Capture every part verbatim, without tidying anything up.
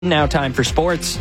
Now time for sports.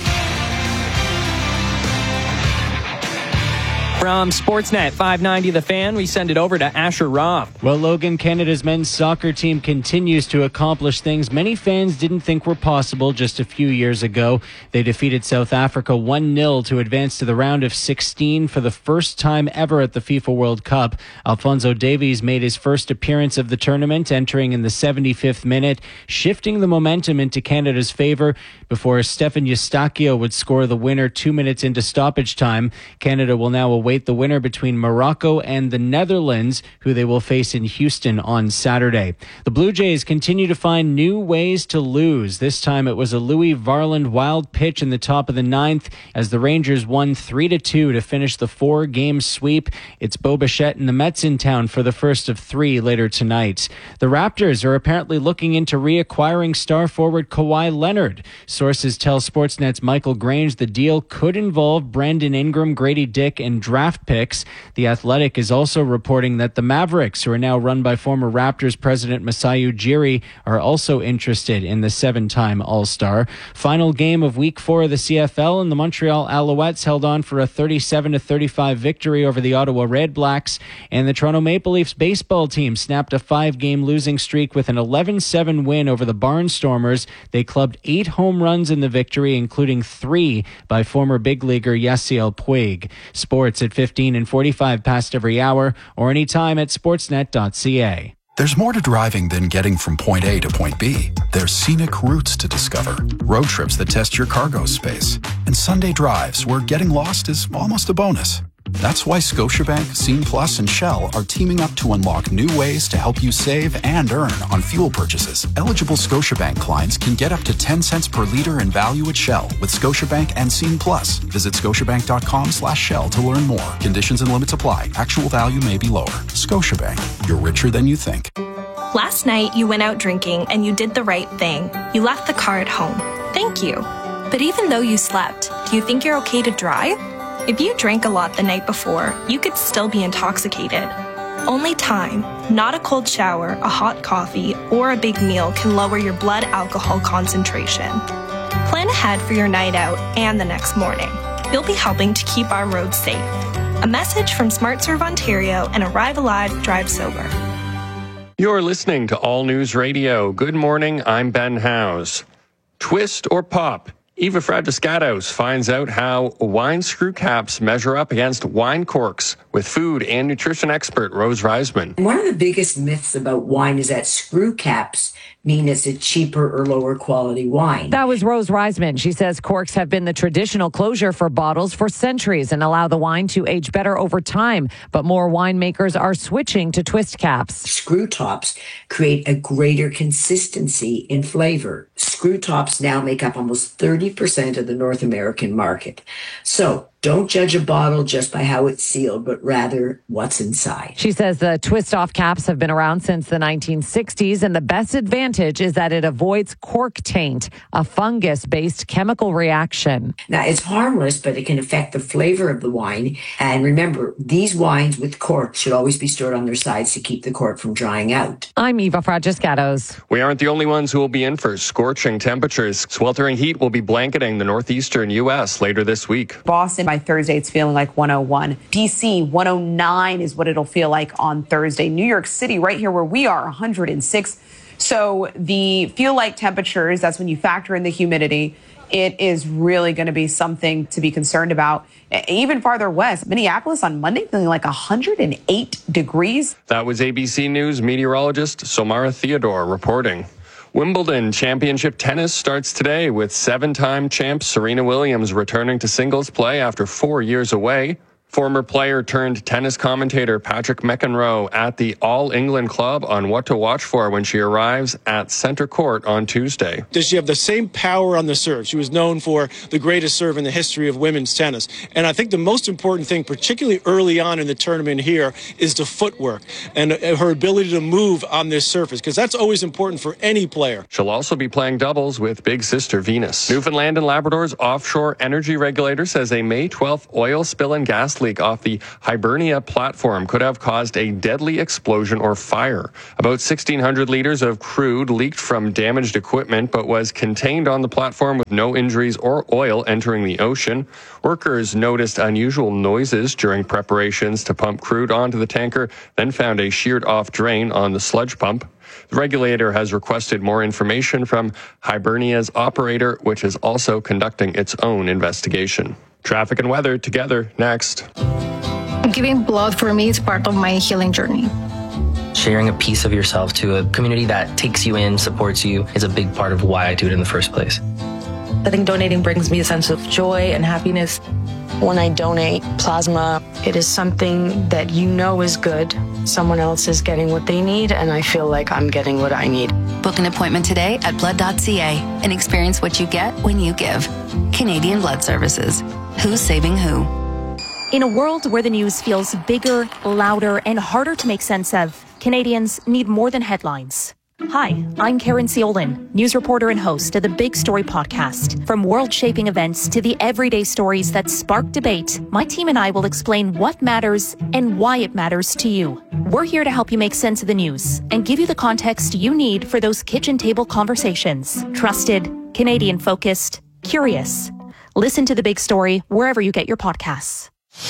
From Sportsnet five ninety The Fan, we send it over to Asher Roth. Well, Logan, Canada's men's soccer team continues to accomplish things many fans didn't think were possible just a few years ago. They defeated South Africa one nil to advance to the round of sixteen for the first time ever at the FIFA World Cup. Alphonso Davies made his first appearance of the tournament, entering in the seventy-fifth minute, shifting the momentum into Canada's favor before Stefan Eustáquio would score the winner two minutes into stoppage time. Canada will now await the winner between Morocco and the Netherlands, who they will face in Houston on Saturday. The Blue Jays continue to find new ways to lose. This time it was a Louis Varland wild pitch in the top of the ninth as the Rangers won three to two to finish the four-game sweep. It's Bo Bichette and the Mets in town for the first of three later tonight. The Raptors are apparently looking into reacquiring star forward Kawhi Leonard. Sources tell Sportsnet's Michael Grange the deal could involve Brandon Ingram, Grady Dick, and draft picks. The Athletic is also reporting that the Mavericks, who are now run by former Raptors president Masai Ujiri, are also interested in the seven-time All-Star. Final game of Week four of the C F L, and the Montreal Alouettes held on for a thirty-seven to thirty-five victory over the Ottawa Redblacks, and the Toronto Maple Leafs baseball team snapped a five-game losing streak with an eleven seven win over the Barnstormers. They clubbed eight home runs in the victory, including three by former big leaguer Yasiel Puig. Sports at fifteen and forty-five past every hour, or anytime at sportsnet dot c a. There's more to driving than getting from point A to point B. There's scenic routes to discover, road trips that test your cargo space, and Sunday drives where getting lost is almost a bonus. That's why Scotiabank, Scene Plus, and Shell are teaming up to unlock new ways to help you save and earn on fuel purchases. Eligible Scotiabank clients can get up to ten cents per liter in value at Shell with Scotiabank and Scene Plus. Visit scotiabank.com slash Shell to learn more. Conditions and limits apply. Actual value may be lower. Scotiabank. You're richer than you think. Last night, you went out drinking and you did the right thing. You left the car at home. Thank you. But even though you slept, do you think you're okay to drive? If you drank a lot the night before, you could still be intoxicated. Only time, not a cold shower, a hot coffee, or a big meal can lower your blood alcohol concentration. Plan ahead for your night out and the next morning. You'll be helping to keep our roads safe. A message from SmartServe Ontario and Arrive Alive, Drive Sober. You're listening to All News Radio. Good morning, I'm Ben Howes. Twist or pop? Eva Fradiskatos finds out how wine screw caps measure up against wine corks with food and nutrition expert Rose Reisman. One of the biggest myths about wine is that screw caps mean it's a cheaper or lower quality wine. That was Rose Reisman. She says corks have been the traditional closure for bottles for centuries and allow the wine to age better over time. But more winemakers are switching to twist caps. Screw tops create a greater consistency in flavor. Screw tops now make up almost thirty percent of the North American market. So don't judge a bottle just by how it's sealed, but rather what's inside. She says the twist-off caps have been around since the nineteen sixties, and the best advantage is that it avoids cork taint, a fungus-based chemical reaction. Now, it's harmless, but it can affect the flavor of the wine. And remember, these wines with cork should always be stored on their sides to keep the cork from drying out. I'm Eva Fradiskatos. We aren't the only ones who will be in for scorching temperatures. Sweltering heat will be blanketing the northeastern U S later this week. Boston, by Thursday, it's feeling like one oh one. D C, one oh nine is what it'll feel like on Thursday. New York City, right here where we are, one hundred six. So the feel like temperatures, that's when you factor in the humidity. It is really going to be something to be concerned about. Even farther west, Minneapolis on Monday feeling like one hundred eight degrees. That was A B C News meteorologist Somara Theodore reporting. Wimbledon Championship tennis starts today with seven-time champ Serena Williams returning to singles play after four years away. Former player turned tennis commentator Patrick McEnroe at the All England Club on what to watch for when she arrives at Centre Court on Tuesday. Does she have the same power on the serve? She was known for the greatest serve in the history of women's tennis. And I think the most important thing, particularly early on in the tournament here, is the footwork and her ability to move on this surface, because that's always important for any player. She'll also be playing doubles with big sister Venus. Newfoundland and Labrador's offshore energy regulator says a May twelfth oil spill and gas leak leak off the Hibernia platform could have caused a deadly explosion or fire. About sixteen hundred liters of crude leaked from damaged equipment, but was contained on the platform with no injuries or oil entering the ocean. Workers noticed unusual noises during preparations to pump crude onto the tanker, then found a sheared-off drain on the sludge pump. The regulator has requested more information from Hibernia's operator, which is also conducting its own investigation. Traffic and weather together next. Giving blood for me is part of my healing journey. Sharing a piece of yourself to a community that takes you in, supports you, is a big part of why I do it in the first place. I think donating brings me a sense of joy and happiness. When I donate plasma, it is something that you know is good. Someone else is getting what they need, and I feel like I'm getting what I need. Book an appointment today at blood dot c a and experience what you get when you give. Canadian Blood Services. Who's saving who? In a world where the news feels bigger, louder, and harder to make sense of, Canadians need more than headlines. Hi, I'm Karen Seolin, news reporter and host of the Big Story podcast. From world-shaping events to the everyday stories that spark debate, my team and I will explain what matters and why it matters to you. We're here to help you make sense of the news and give you the context you need for those kitchen table conversations. Trusted, Canadian-focused, curious. Listen to The Big Story wherever you get your podcasts.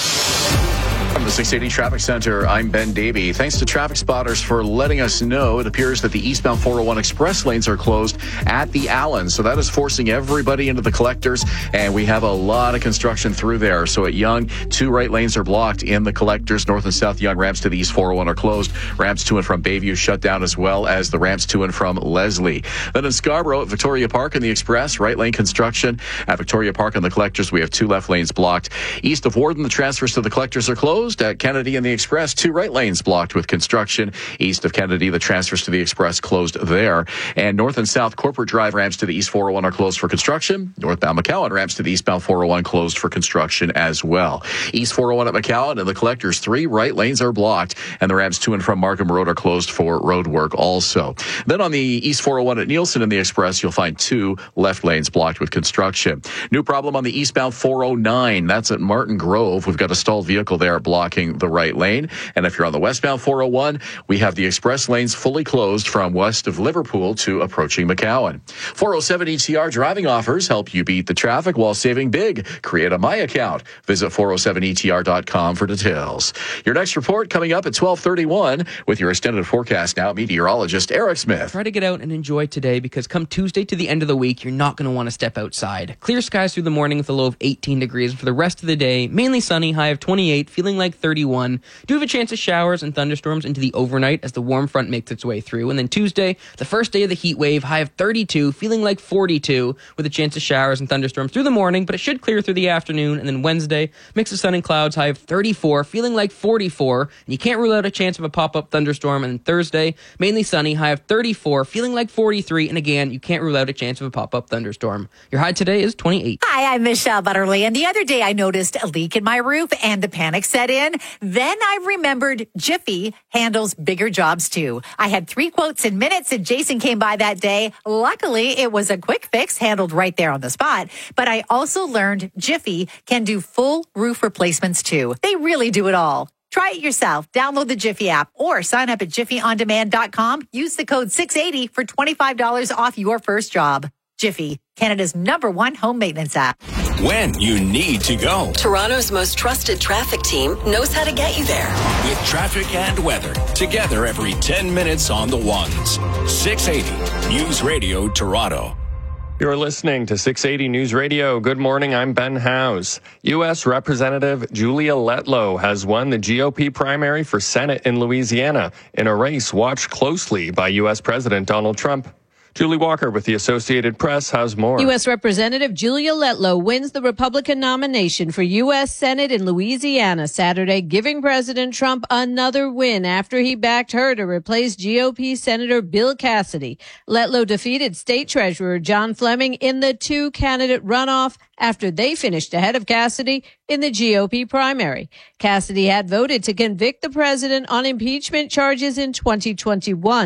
From the six eighty Traffic Center, I'm Ben Davey. Thanks to traffic spotters for letting us know it appears that the eastbound four oh one express lanes are closed at the Allen. So that is forcing everybody into the collectors, and we have a lot of construction through there. So at Yonge, two right lanes are blocked in the collectors. North and south Yonge ramps to the east four oh one are closed. Ramps to and from Bayview shut down, as well as the ramps to and from Leslie. Then in Scarborough at Victoria Park in the express, right lane construction. At Victoria Park in the collectors, we have two left lanes blocked. East of Warden, the transfers to the collectors are closed. At Kennedy and the Express, two right lanes blocked with construction. East of Kennedy, the transfers to the Express closed there. And north and south Corporate Drive ramps to the east four oh one are closed for construction. Northbound McCowan ramps to the eastbound four oh one closed for construction as well. East four oh one at McCowan and the collectors, three right lanes are blocked, and the ramps to and from Markham Road are closed for road work also. Then on the east four oh one at Nielsen and the Express, you'll find two left lanes blocked with construction. New problem on the eastbound four oh nine. That's at Martin Grove. We've got a stalled vehicle there blocking the right lane. And if you're on the westbound four oh one, we have the express lanes fully closed from west of Liverpool to approaching McCowan. four oh seven E T R driving offers help you beat the traffic while saving big. Create a My Account. Visit four oh seven E T R dot com for details. Your next report coming up at twelve thirty-one with your extended forecast now, meteorologist Eric Smith. Try to get out and enjoy today, because come Tuesday to the end of the week, you're not going to want to step outside. Clear skies through the morning with a low of eighteen degrees. And for the rest of the day, mainly sunny, high of twenty-eight, feeling like thirty-one. Do have a chance of showers and thunderstorms into the overnight as the warm front makes its way through. And then Tuesday, the first day of the heat wave, high of thirty-two, feeling like forty-two, with a chance of showers and thunderstorms through the morning, but it should clear through the afternoon. And then Wednesday, mix of sun and clouds, high of thirty-four, feeling like forty-four, and you can't rule out a chance of a pop-up thunderstorm. And then Thursday, mainly sunny, high of thirty-four, feeling like forty-three, and again, you can't rule out a chance of a pop-up thunderstorm. Your high today is twenty-eight. Hi, I'm Michelle Butterly, and the other day I noticed a leak in my roof and the panic set in. Then I remembered Jiffy handles bigger jobs too. I had three quotes in minutes and Jason came by that day. Luckily, it was a quick fix handled right there on the spot. But I also learned Jiffy can do full roof replacements too. They really do it all. Try it yourself. Download the Jiffy app or sign up at jiffy on demand dot com. Use the code six eighty for twenty-five dollars off your first job. Jiffy, Canada's number one home maintenance app. When you need to go. Toronto's most trusted traffic team knows how to get you there. With traffic and weather, together every ten minutes on the ones. six eighty News Radio Toronto. You're listening to six eighty News Radio. Good morning, I'm Ben Howes. U S Representative Julia Letlow has won the G O P primary for Senate in Louisiana in a race watched closely by U S President Donald Trump. Julie Walker with the Associated Press has more. U S Representative Julia Letlow wins the Republican nomination for U S Senate in Louisiana Saturday, giving President Trump another win after he backed her to replace G O P Senator Bill Cassidy. Letlow defeated State Treasurer John Fleming in the two-candidate runoff after they finished ahead of Cassidy in the G O P primary. Cassidy had voted to convict the president on impeachment charges in twenty twenty-one.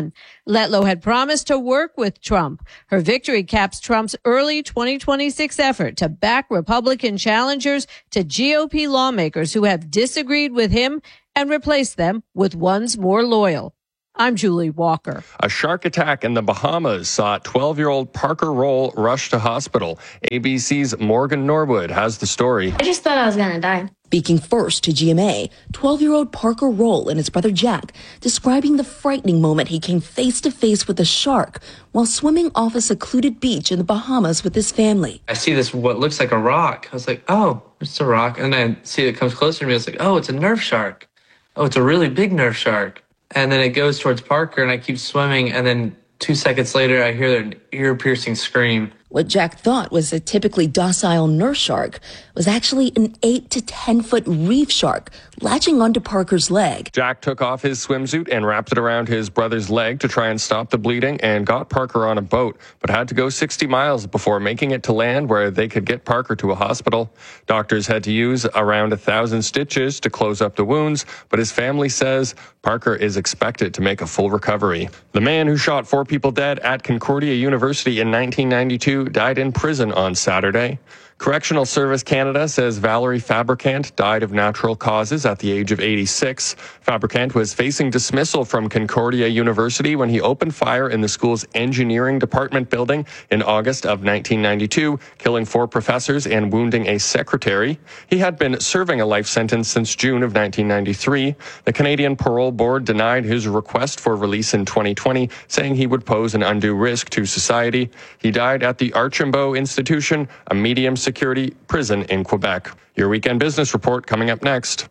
Letlow had promised to work with Trump. Her victory caps Trump's early twenty twenty-six effort to back Republican challengers to G O P lawmakers who have disagreed with him and replace them with ones more loyal. I'm Julie Walker. A shark attack in the Bahamas saw twelve-year-old Parker Roll rush to hospital. A B C's Morgan Norwood has the story. I just thought I was going to die. Speaking first to G M A, twelve-year-old Parker Roll and his brother Jack describing the frightening moment he came face-to-face with a shark while swimming off a secluded beach in the Bahamas with his family. I see this, what looks like a rock. I was like, oh, it's a rock. And then I see it comes closer to me. I was like, oh, it's a Nerf shark. Oh, it's a really big Nerf shark. And then it goes towards Parker, and I keep swimming, and then two seconds later, I hear an ear-piercing scream. What Jack thought was a typically docile nurse shark was actually an eight to ten foot reef shark latching onto Parker's leg. Jack took off his swimsuit and wrapped it around his brother's leg to try and stop the bleeding and got Parker on a boat, but had to go sixty miles before making it to land where they could get Parker to a hospital. Doctors had to use around a thousand stitches to close up the wounds, but his family says Parker is expected to make a full recovery. The man who shot four people dead at Concordia University in nineteen ninety-two died in prison on Saturday. Correctional Service Canada says Valerie Fabricant died of natural causes at the age of eighty-six. Fabricant was facing dismissal from Concordia University when he opened fire in the school's engineering department building in August of nineteen ninety-two, killing four professors and wounding a secretary. He had been serving a life sentence since June of nineteen ninety-three. The Canadian Parole Board denied his request for release in twenty twenty, saying he would pose an undue risk to society. He died at the Archambault Institution, a medium security prison in Quebec. Your weekend business report coming up next.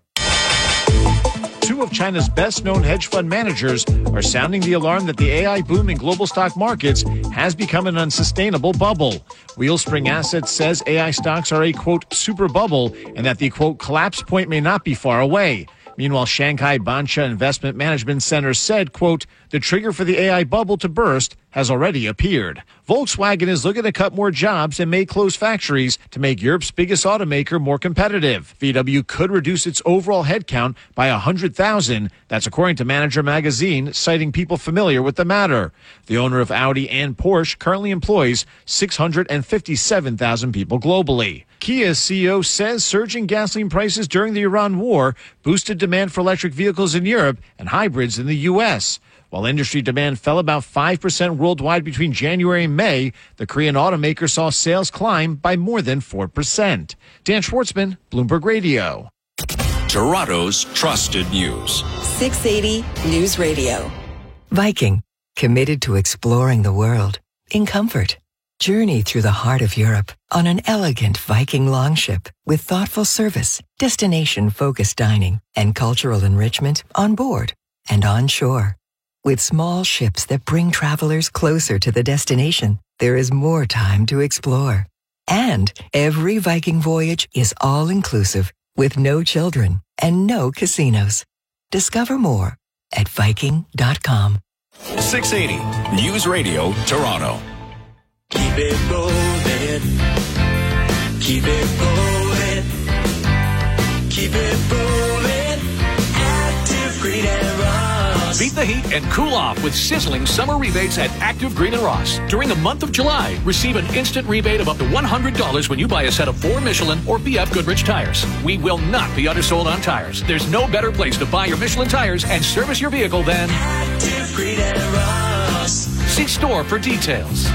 Two of China's best-known hedge fund managers are sounding the alarm that the A I boom in global stock markets has become an unsustainable bubble. Wellspring Assets says A I stocks are a, quote, super bubble, and that the, quote, collapse point may not be far away. Meanwhile, Shanghai Bansha Investment Management Center said, quote, the trigger for the A I bubble to burst has already appeared. Volkswagen is looking to cut more jobs and may close factories to make Europe's biggest automaker more competitive. V W could reduce its overall headcount by one hundred thousand. That's according to Manager Magazine, citing people familiar with the matter. The owner of Audi and Porsche currently employs six hundred fifty-seven thousand people globally. Kia's C E O says surging gasoline prices during the Iran war boosted demand for electric vehicles in Europe and hybrids in the U S. While industry demand fell about five percent worldwide between January and May, the Korean automaker saw sales climb by more than four percent. Dan Schwartzman, Bloomberg Radio. Toronto's trusted news. six eighty News Radio. Viking, committed to exploring the world in comfort. Journey through the heart of Europe on an elegant Viking longship with thoughtful service, destination-focused dining, and cultural enrichment on board and on shore. With small ships that bring travelers closer to the destination, there is more time to explore. And every Viking voyage is all-inclusive with no children and no casinos. Discover more at Viking dot com. six eighty News Radio, Toronto. Keep it rolling. Keep it rolling. Keep it rolling. Active Green and Ross. Beat the heat and cool off with sizzling summer rebates at Active Green and Ross. During the month of July, receive an instant rebate of up to one hundred dollars when you buy a set of four Michelin or B F Goodrich tires. We will not be undersold on tires. There's no better place to buy your Michelin tires and service your vehicle than Active Green and Ross. See store for details.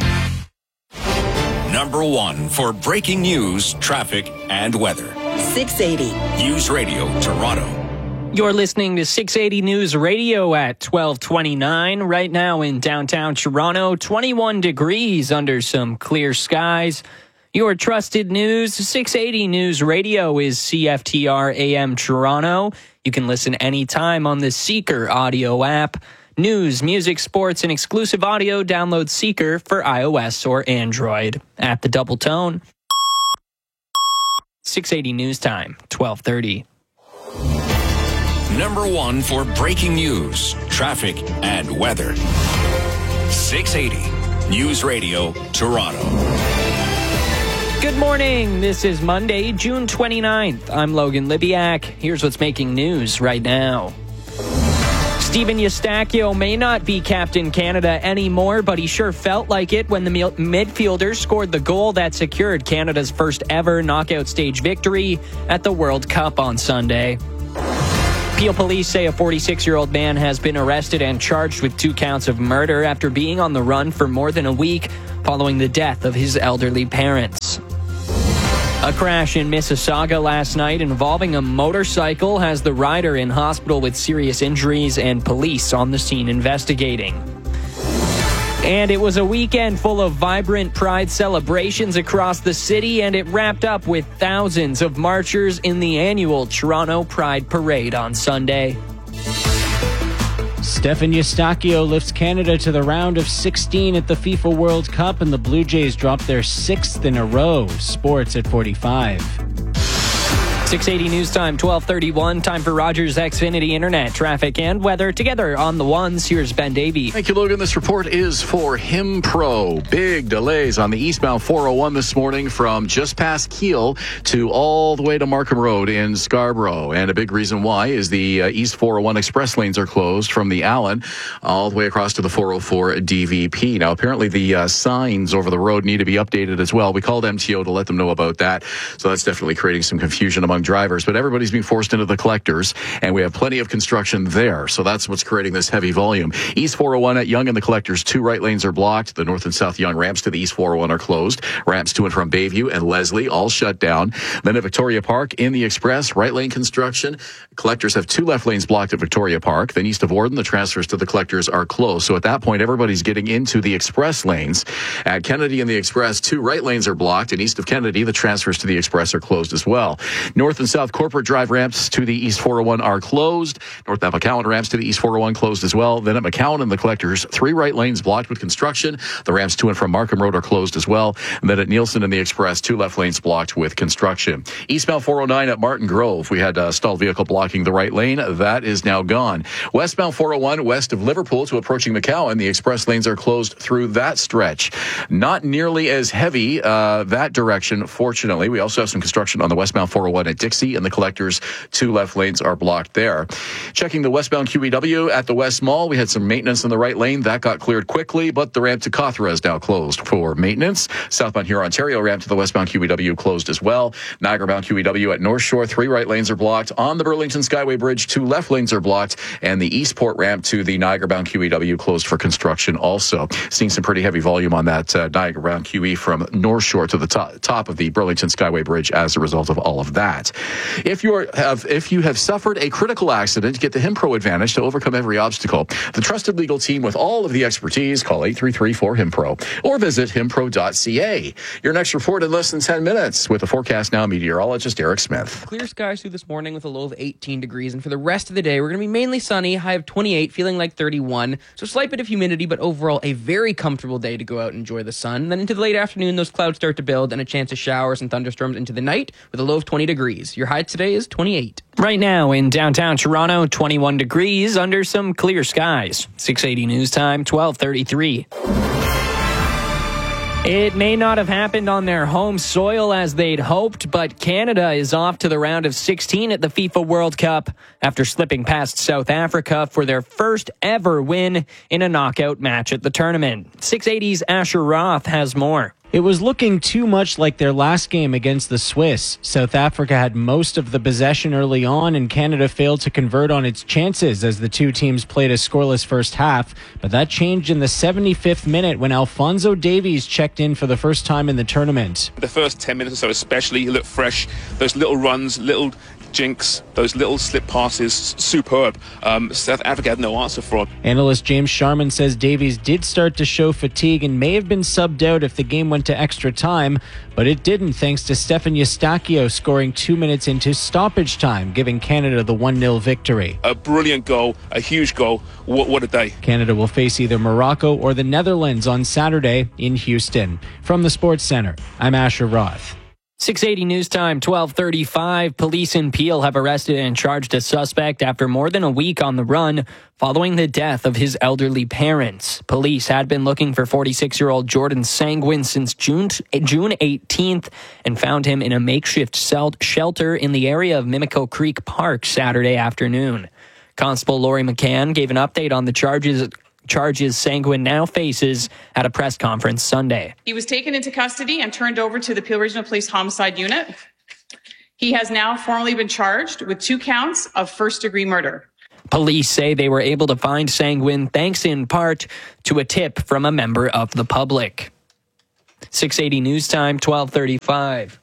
Number one for breaking news, traffic, and weather. six eighty News Radio, Toronto. You're listening to six eighty News Radio at twelve twenty-nine. Right now in downtown Toronto, twenty-one degrees under some clear skies. Your trusted news, six eighty News Radio is C F T R A M Toronto. You can listen anytime on the Seeker audio app. News, music, sports, and exclusive audio. Download Seeker for iOS or Android. At the Double Tone. six eighty News Time, twelve thirty. Number one for breaking news, traffic, and weather. six eighty News Radio, Toronto. Good morning. This is Monday, June twenty-ninth. I'm Logan Libiak. Here's what's making news right now. Stephen Eustáquio may not be Captain Canada anymore, but he sure felt like it when the midfielder scored the goal that secured Canada's first ever knockout stage victory at the World Cup on Sunday. Peel police say a forty-six-year-old man has been arrested and charged with two counts of murder after being on the run for more than a week following the death of his elderly parents. A crash in Mississauga last night involving a motorcycle has the rider in hospital with serious injuries and police on the scene investigating. And it was a weekend full of vibrant Pride celebrations across the city, and it wrapped up with thousands of marchers in the annual Toronto Pride Parade on Sunday. Stephen Eustáquio lifts Canada to the round of sixteen at the FIFA World Cup, and the Blue Jays drop their sixth in a row. Sports at forty-five. six eighty News Time, twelve thirty-one. Time for Rogers Xfinity Internet, traffic, and weather together on the ones. Here's Ben Davey. Thank you, Logan. This report is for HimPro. Big delays on the eastbound four oh one this morning from just past Kiel to all the way to Markham Road in Scarborough. And a big reason why is the uh, East four oh one express lanes are closed from the Allen all the way across to the four oh four D V P. Now, apparently the uh, signs over the road need to be updated as well. We called M T O to let them know about that. So that's definitely creating some confusion among drivers, but everybody's being forced into the collectors, and we have plenty of construction there, so that's what's creating this heavy volume. East four oh one at Yonge and the collectors, two right lanes are blocked. The north and south Yonge ramps to the East four oh one are closed. Ramps to and from Bayview and Leslie all shut down. Then at Victoria Park in the express, right lane construction. Collectors have two left lanes blocked at Victoria Park. Then east of Warden, the transfers to the collectors are closed. So at that point, everybody's getting into the express lanes. At Kennedy and the express, two right lanes are blocked, and east of Kennedy, the transfers to the express are closed as well. North and south Corporate Drive ramps to the East four oh one are closed. North at McCowan ramps to the East four oh one closed as well. Then at McCowan and the collectors, three right lanes blocked with construction. The ramps to and from Markham Road are closed as well. And then at Nielsen and the Express, two left lanes blocked with construction. Eastbound four oh nine at Martin Grove, we had a stalled vehicle blocking the right lane. That is now gone. Westbound four oh one west of Liverpool to approaching McCowan, the express lanes are closed through that stretch. Not nearly as heavy uh, that direction, fortunately. We also have some construction on the westbound four oh one at Dixie, and the collectors, two left lanes are blocked there. Checking the westbound Q E W at the West Mall, we had some maintenance in the right lane. That got cleared quickly, but the ramp to Cawthra is now closed for maintenance. Southbound Huron, Ontario ramp to the westbound Q E W closed as well. Niagara-bound Q E W at North Shore, three right lanes are blocked. On the Burlington Skyway Bridge, two left lanes are blocked, and the Eastport ramp to the Niagara-bound Q E W closed for construction also. Seeing some pretty heavy volume on that uh, Niagara-bound Q E from North Shore to the top, top of the Burlington Skyway Bridge as a result of all of that. If you have if you have suffered a critical accident, get the HimPro advantage to overcome every obstacle. The trusted legal team with all of the expertise. Call eight three three four HimPro or visit himpro dot c a. Your next report in less than ten minutes with the forecast now meteorologist Eric Smith. Clear skies through this morning with a low of eighteen degrees, and for the rest of the day, we're going to be mainly sunny, high of twenty-eight, feeling like thirty-one. So slight bit of humidity, but overall a very comfortable day to go out and enjoy the sun. Then into the late afternoon, those clouds start to build and a chance of showers and thunderstorms into the night with a low of twenty degrees. Your high today is twenty-eight. Right now in downtown Toronto, twenty-one degrees under some clear skies. six eighty News Time, twelve thirty-three. It may not have happened on their home soil as they'd hoped, but Canada is off to the round of sixteen at the FIFA World Cup after slipping past South Africa for their first ever win in a knockout match at the tournament. six eighty's Asher Roth has more. It was looking too much like their last game against the Swiss. South Africa had most of the possession early on, and Canada failed to convert on its chances as the two teams played a scoreless first half. But that changed in the seventy-fifth minute when Alphonso Davies checked in for the first time in the tournament. The first ten minutes or so especially, he looked fresh. Those little runs, little jinks, those little slip passes, superb. Um, South Africa had no answer for him. Analyst James Sharman says Davies did start to show fatigue and may have been subbed out if the game went to extra time, but it didn't thanks to Stephen Eustáquio scoring two minutes into stoppage time, giving Canada the one nil victory. A brilliant goal, a huge goal. What, what a day. Canada will face either Morocco or the Netherlands on Saturday in Houston. From the Sports Center, I'm Asher Roth. six eighty News Time, twelve thirty-five. Police in Peel have arrested and charged a suspect after more than a week on the run following the death of his elderly parents. Police had been looking for forty-six-year-old Jordan Sanguin since June June eighteenth and found him in a makeshift shelter in the area of Mimico Creek Park Saturday afternoon. Constable Laurie McCann gave an update on the charges charges Sanguin now faces at a press conference Sunday. He was taken into custody and turned over to the Peel Regional Police Homicide Unit. He has now formally been charged with two counts of first-degree murder. Police say they were able to find Sanguin thanks in part to a tip from a member of the public. six eighty News Time, twelve thirty-five.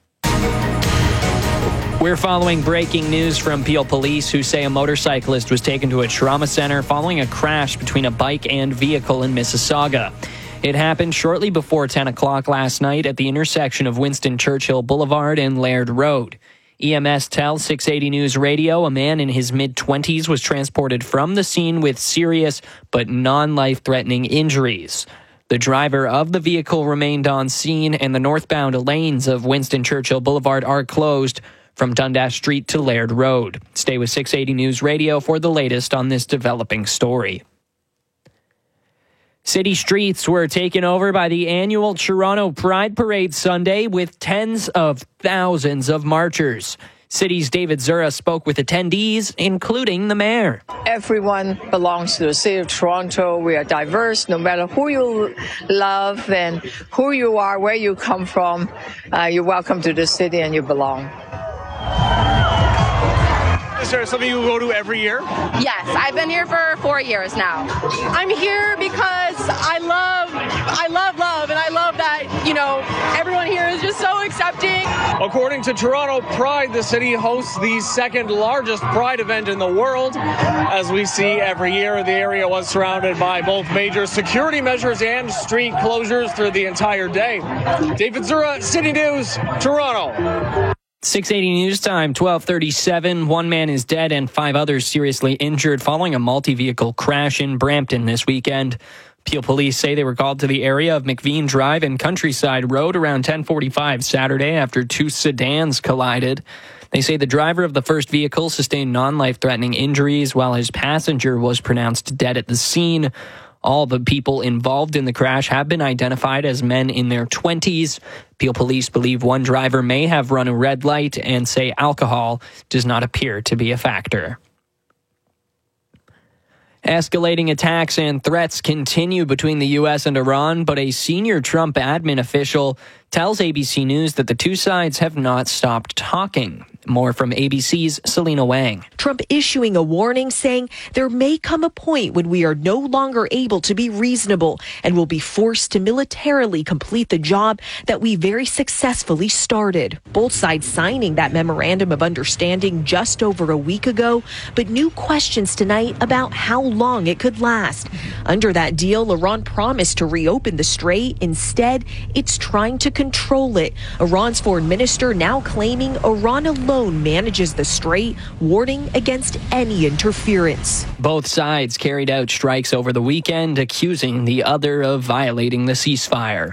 We're following breaking news from Peel Police, who say a motorcyclist was taken to a trauma center following a crash between a bike and vehicle in Mississauga. It happened shortly before ten o'clock last night at the intersection of Winston Churchill Boulevard and Laird Road. E M S tells six eighty News Radio a man in his mid-twenties was transported from the scene with serious but non-life-threatening injuries. The driver of the vehicle remained on scene, and the northbound lanes of Winston Churchill Boulevard are closed from Dundas Street to Laird Road. Stay with six eighty News Radio for the latest on this developing story. City streets were taken over by the annual Toronto Pride Parade Sunday with tens of thousands of marchers. City's David Zura spoke with attendees, including the mayor. Everyone belongs to the city of Toronto. We are diverse, no matter who you love and who you are, where you come from. Uh, you're welcome to the city and you belong. Is there something you go to every year? Yes, I've been here for four years now. I'm here because I love, I love love, and I love that, you know, everyone here is just so accepting. According to Toronto Pride, the city hosts the second largest Pride event in the world. As we see every year, the area was surrounded by both major security measures and street closures through the entire day. David Zura, City News, Toronto. six eighty News Time, twelve thirty-seven. One man is dead and five others seriously injured following a multi-vehicle crash in Brampton this weekend. Peel Police say they were called to the area of McVean Drive and Countryside Road around ten forty-five Saturday after two sedans collided. They say the driver of the first vehicle sustained non-life-threatening injuries while his passenger was pronounced dead at the scene. All the people involved in the crash have been identified as men in their twenties. Peel Police believe one driver may have run a red light and say alcohol does not appear to be a factor. Escalating attacks and threats continue between the U S and Iran, but a senior Trump admin official tells A B C News that the two sides have not stopped talking. More from A B C's Selena Wang. Trump issuing a warning saying there may come a point when we are no longer able to be reasonable and will be forced to militarily complete the job that we very successfully started. Both sides signing that memorandum of understanding just over a week ago, but new questions tonight about how long it could last. Under that deal, Iran promised to reopen the strait. Instead, it's trying to control it. Iran's foreign minister now claiming Iran alone manages the strait, warning against any interference. Both sides carried out strikes over the weekend, accusing the other of violating the ceasefire.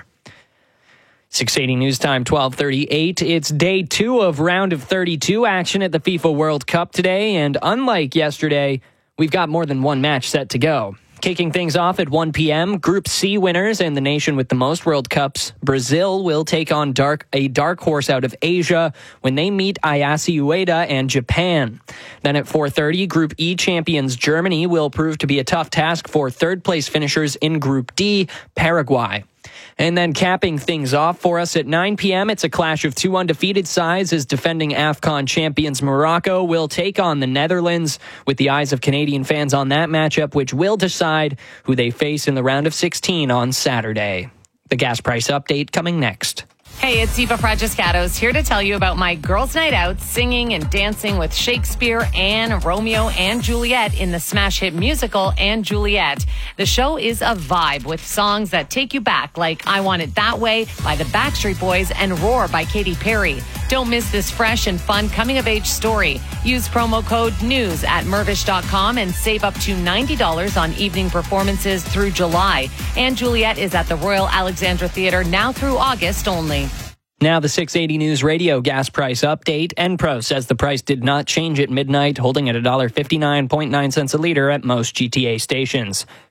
six eighty News Time, twelve thirty-eight. It's day two of round of thirty-two action at the FIFA World Cup today, and unlike yesterday, we've got more than one match set to go. Kicking things off at one p.m., Group C winners and the nation with the most World Cups, Brazil, will take on dark, a dark horse out of Asia when they meet Ayase Ueda and Japan. Then at four thirty, Group E champions Germany will prove to be a tough task for third-place finishers in Group D, Paraguay. And then capping things off for us at nine p.m., it's a clash of two undefeated sides as defending AFCON champions Morocco will take on the Netherlands, with the eyes of Canadian fans on that matchup, which will decide who they face in the round of sixteen on Saturday. The gas price update coming next. Hey, it's Eva Fragiscatos here to tell you about my girls' night out singing and dancing with Shakespeare and Romeo and Juliet in the smash hit musical And Juliet. The show is a vibe with songs that take you back, like I Want It That Way by the Backstreet Boys and Roar by Katy Perry. Don't miss this fresh and fun coming-of-age story. Use promo code NEWS at Mirvish dot com and save up to ninety dollars on evening performances through July. And Juliet is at the Royal Alexandra Theatre now through August only. Now the six eighty News Radio gas price update. Enpro says the price did not change at midnight, holding at one dollar fifty-nine point nine cents a liter at most G T A stations.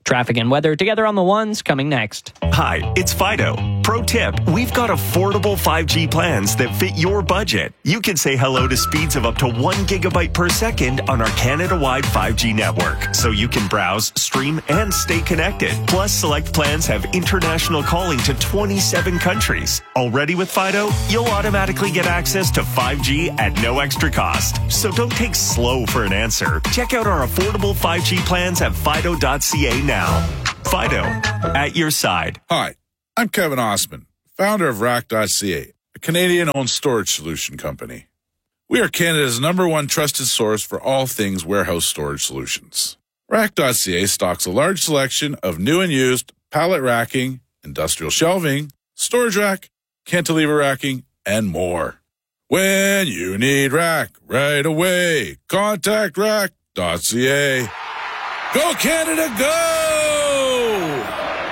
Traffic and weather together on the ones coming next. Hi, it's Fido. Pro tip, we've got affordable five G plans that fit your budget. You can say hello to speeds of up to one gigabyte per second on our Canada-wide five G network, so you can browse, stream, and stay connected. Plus, select plans have international calling to twenty-seven countries. Already with Fido, you'll automatically get access to five G at no extra cost. So don't take slow for an answer. Check out our affordable five G plans at fido dot c a now. Fido, at your side. Hi, I'm Kevin Osman, founder of rack dot c a, a Canadian-owned storage solution company. We are Canada's number one trusted source for all things warehouse storage solutions. rack dot c a stocks a large selection of new and used pallet racking, industrial shelving, storage rack, cantilever racking, and more. When you need rack right away, contact rack dot c a. Go Canada, go!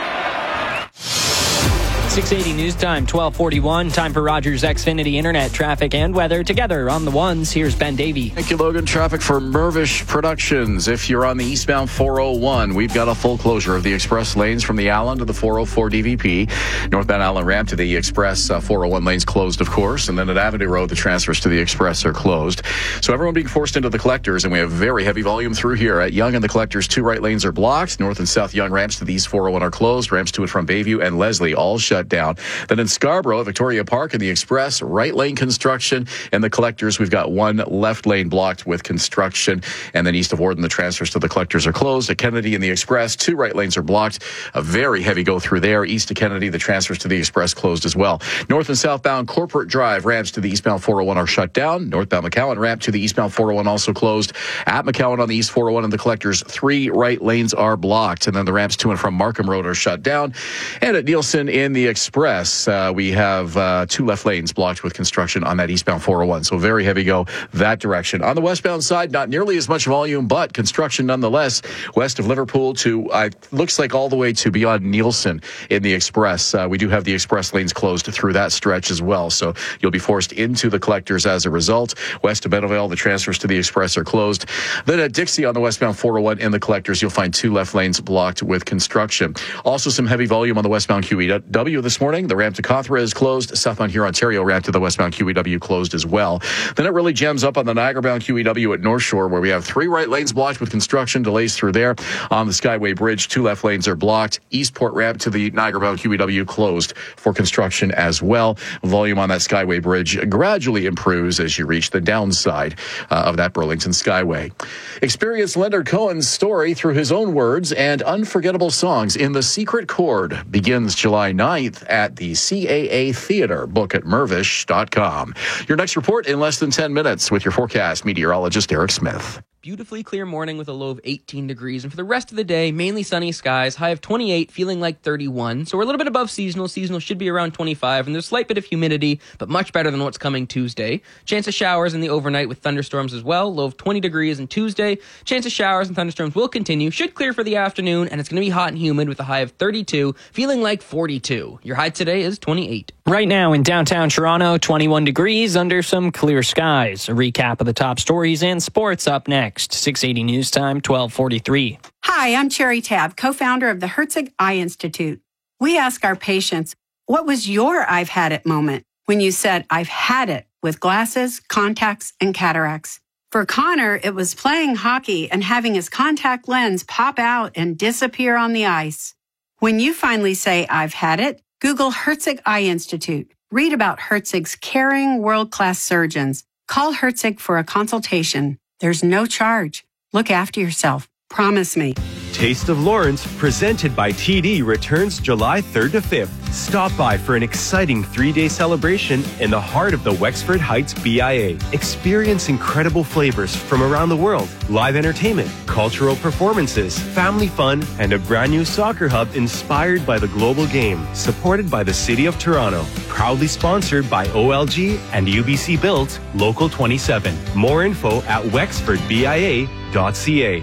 six eighty News Time, twelve forty-one. Time for Rogers Xfinity Internet traffic and weather together on the ones. Here's Ben Davey. Thank you, Logan. Traffic for Mirvish Productions. If you're on the eastbound four oh one, we've got a full closure of the express lanes from the Allen to the four oh four D V P. Northbound Allen ramp to the express uh, four oh one lanes closed, of course. And then at Avenue Road, the transfers to the express are closed. So everyone being forced into the collectors, and we have very heavy volume through here. At Yonge and the collectors, two right lanes are blocked. North and South Yonge ramps to the east four oh one are closed. Ramps to and from Bayview and Leslie all shut down. Then in Scarborough, Victoria Park and the express, right lane construction. And the collectors, we've got one left lane blocked with construction. And then east of Warden, the transfers to the collectors are closed. At Kennedy and the express, two right lanes are blocked. A very heavy go through there. East of Kennedy, the transfers to the express closed as well. North and southbound Corporate Drive ramps to the eastbound four oh one are shut down. Northbound McCowan ramp to the eastbound four oh one also closed. At McCowan on the east four oh one and the collectors, three right lanes are blocked. And then the ramps to and from Markham Road are shut down. And at Nielsen in the express, Uh, we have uh, two left lanes blocked with construction on that eastbound four oh one. So very heavy go that direction. On the westbound side, not nearly as much volume, but construction nonetheless. West of Liverpool to, uh, looks like all the way to beyond Nielsen in the express. Uh, we do have the express lanes closed through that stretch as well. So you'll be forced into the collectors as a result. West of Bentonville, the transfers to the express are closed. Then at Dixie on the westbound four oh one in the collectors, you'll find two left lanes blocked with construction. Also some heavy volume on the westbound Q E W this morning. The ramp to Cawthra is closed. Southbound Huron Ontario ramp to the westbound Q E W closed as well. Then it really jams up on the Niagara-bound Q E W at North Shore, where we have three right lanes blocked with construction delays through there. On the Skyway Bridge, two left lanes are blocked. Eastport ramp to the Niagara-bound Q E W closed for construction as well. Volume on that Skyway Bridge gradually improves as you reach the downside uh, of that Burlington Skyway. Experience Leonard Cohen's story through his own words and unforgettable songs in The Secret Chord. Begins July ninth at the C A A Theater. Book at mirvish dot com. Your next report in less than ten minutes with your forecast meteorologist Eric Smith. Beautifully clear morning with a low of eighteen degrees. And for the rest of the day, mainly sunny skies, high of twenty-eight, feeling like thirty-one. So we're a little bit above seasonal. Seasonal should be around twenty-five, and there's a slight bit of humidity, but much better than what's coming Tuesday. Chance of showers in the overnight with thunderstorms as well. Low of twenty degrees on Tuesday. Chance of showers and thunderstorms will continue. Should clear for the afternoon, and it's going to be hot and humid with a high of thirty-two, feeling like forty-two. Your high today is twenty-eight. Right now in downtown Toronto, twenty-one degrees under some clear skies. A recap of the top stories and sports up next. six eighty News Time, twelve forty-three. Hi, I'm Cherry Tab, co-founder of the Herzig Eye Institute. We ask our patients, what was your I've had it moment when you said, I've had it with glasses, contacts, and cataracts? For Connor, it was playing hockey and having his contact lens pop out and disappear on the ice. When you finally say, I've had it, Google Herzig Eye Institute. Read about Herzig's caring, world-class surgeons. Call Herzig for a consultation. There's no charge. Look after yourself. Promise me. Taste of Lawrence, presented by T D, returns July third to fifth. Stop by for an exciting three-day celebration in the heart of the Wexford Heights B I A. Experience incredible flavors from around the world, live entertainment, cultural performances, family fun, and a brand new soccer hub inspired by the global game. Supported by the City of Toronto. Proudly sponsored by O L G and U B C Built, Local twenty-seven. More info at wexford b i a dot c a.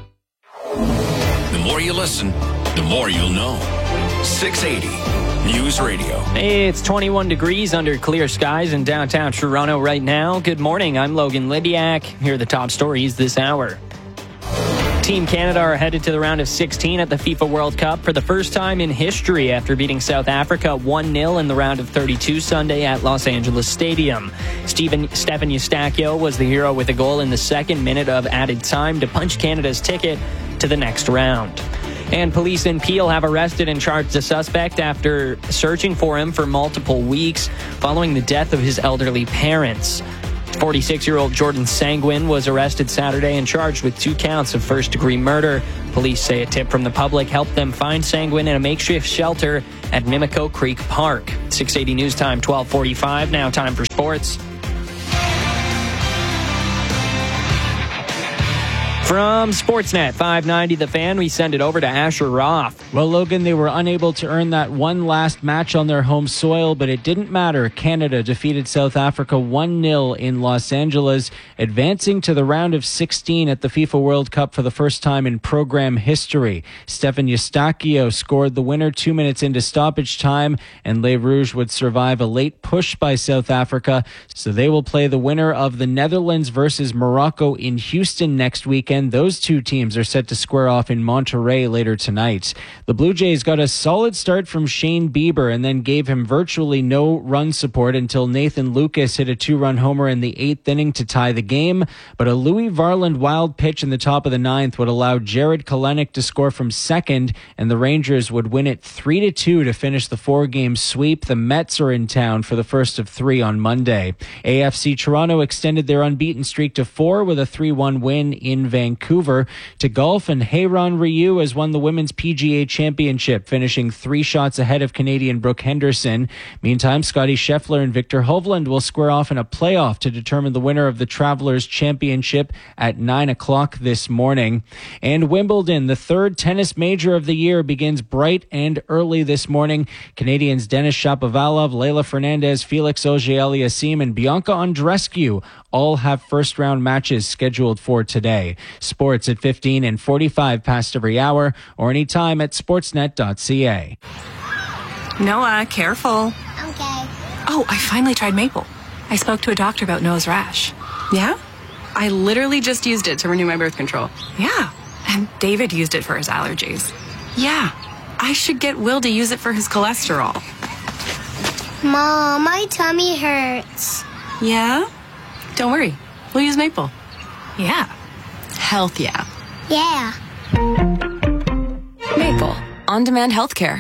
The more you listen, the more you'll know. six eighty News Radio. It's twenty-one degrees under clear skies in downtown Toronto right now. Good morning. I'm Logan Lydiak. Here are the top stories this hour. Team Canada are headed to the round of sixteen at the FIFA World Cup for the first time in history after beating South Africa one nil in the round of thirty-two Sunday at Los Angeles Stadium. Stephen, Stephen Eustáquio was the hero with a goal in the second minute of added time to punch Canada's ticket to the next round. And police in Peel have arrested and charged a suspect after searching for him for multiple weeks following the death of his elderly parents. forty-six-year-old Jordan Sanguin was arrested Saturday and charged with two counts of first-degree murder. Police say a tip from the public helped them find Sanguin in a makeshift shelter at Mimico Creek Park. six eighty News Time, twelve forty-five. Now time for sports. From Sportsnet five ninety The Fan, we send it over to Asher Roth. Well, Logan, they were unable to earn that one last match on their home soil, but it didn't matter. Canada defeated South Africa one nil in Los Angeles, advancing to the round of sixteen at the FIFA World Cup for the first time in program history. Stephen Eustáquio scored the winner two minutes into stoppage time, and Les Rouges would survive a late push by South Africa, so they will play the winner of the Netherlands versus Morocco in Houston next weekend. Those two teams are set to square off in Monterrey later tonight. The Blue Jays got a solid start from Shane Bieber and then gave him virtually no run support until Nathan Lucas hit a two-run homer in the eighth inning to tie the game. But a Louis Varland wild pitch in the top of the ninth would allow Jared Kelenic to score from second, and the Rangers would win it three to two to finish the four-game sweep. The Mets are in town for the first of three on Monday. A F C Toronto extended their unbeaten streak to four with a three one win in Vancouver. Vancouver. To golf, and Heiran Ryu has won the Women's P G A Championship, finishing three shots ahead of Canadian Brooke Henderson. Meantime, Scotty Scheffler and Victor Hovland will square off in a playoff to determine the winner of the Travelers Championship at nine o'clock this morning. And Wimbledon, the third tennis major of the year, begins bright and early this morning. Canadians Denis Shapovalov, Leylah Fernandez, Felix Auger-Aliassime, and Bianca Andreescu all have first-round matches scheduled for today. Sports at fifteen and forty-five past every hour, or anytime at sportsnet dot c a. Noah, careful. Okay. Oh, I finally tried maple. I spoke to a doctor about nose rash. Yeah? I literally just used it to renew my birth control. Yeah. And David used it for his allergies. Yeah. I should get Will to use it for his cholesterol. Mom, my tummy hurts. Yeah? Don't worry. We'll use maple. Yeah. Health, yeah. Yeah. Maple. On-demand healthcare.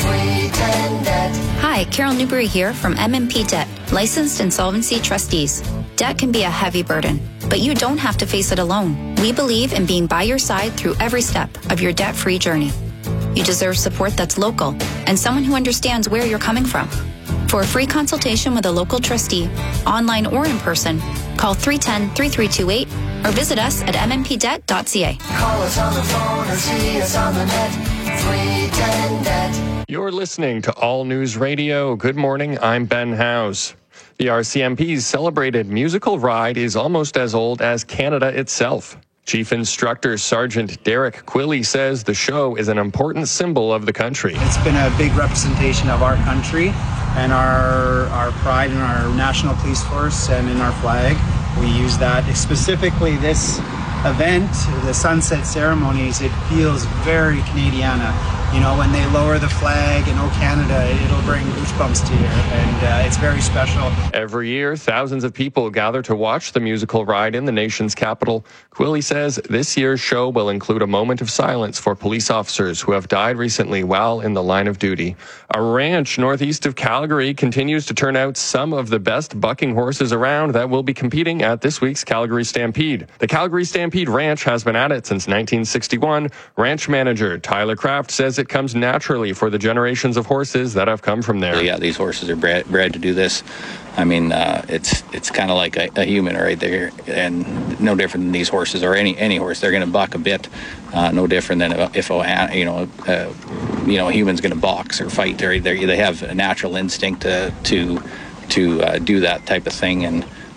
Hi, Carol Newberry here from M M P Debt, licensed insolvency trustees. Debt can be a heavy burden, but you don't have to face it alone. We believe in being by your side through every step of your debt-free journey. You deserve support that's local and someone who understands where you're coming from. For a free consultation with a local trustee, online or in person, call three one zero, three three two eight or visit us at m m p debt dot c a. Call us on the phone or see us on the net. three ten debt. You're listening to All News Radio. Good morning, I'm Ben Howes. The R C M P's celebrated musical ride is almost as old as Canada itself. Chief Instructor Sergeant Derek Quilly says the show is an important symbol of the country. It's been a big representation of our country and our our pride in our national police force and in our flag. We use that. Specifically this event, the sunset ceremonies, it feels very Canadiana. You know, when they lower the flag in O Canada, it'll bring goosebumps to you, and uh, it's very special. Every year, thousands of people gather to watch the musical ride in the nation's capital. Quilly says this year's show will include a moment of silence for police officers who have died recently while in the line of duty. A ranch northeast of Calgary continues to turn out some of the best bucking horses around that will be competing at this week's Calgary Stampede. The Calgary Stampede Ranch has been at it since nineteen sixty-one. Ranch manager Tyler Kraft says it comes naturally for the generations of horses that have come from there. Yeah, these horses are bred, bred to do this. I mean, uh, it's it's kind of like a, a human right there, and no different than these horses or any any horse. They're going to buck a bit, uh, no different than if a you know uh, you know a human's going to box or fight. They they have a natural instinct to to to uh, do that type of thing, and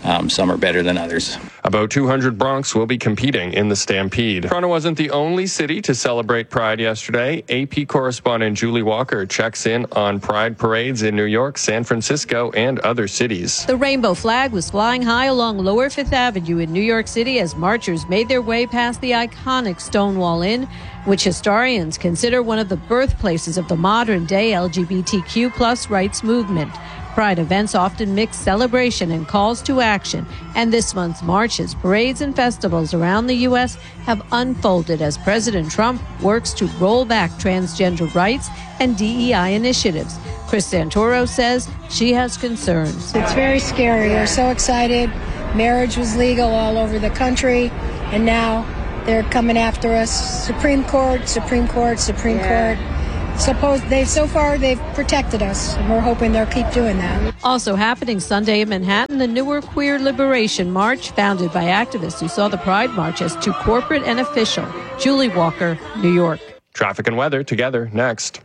Um, some are better than others. About two hundred Broncs will be competing in the Stampede. Toronto wasn't the only city to celebrate Pride yesterday. A P correspondent Julie Walker checks in on Pride parades in New York, San Francisco, and other cities. The rainbow flag was flying high along Lower Fifth Avenue in New York City as marchers made their way past the iconic Stonewall Inn, which historians consider one of the birthplaces of the modern-day L G B T Q plus rights movement. Pride events often mix celebration and calls to action, and this month's marches, parades, and festivals around the U S have unfolded as President Trump works to roll back transgender rights and D E I initiatives. Chris Santoro says she has concerns. It's very scary. We're so excited. Marriage was legal all over the country, and now they're coming after us. Supreme Court, Supreme Court, Supreme yeah. Court. Suppose they so far they've protected us, and we're hoping they'll keep doing that. Also happening Sunday in Manhattan, the Newark Queer Liberation March, founded by activists who saw the Pride March as too corporate and official. Julie Walker, New York. Traffic and weather together next.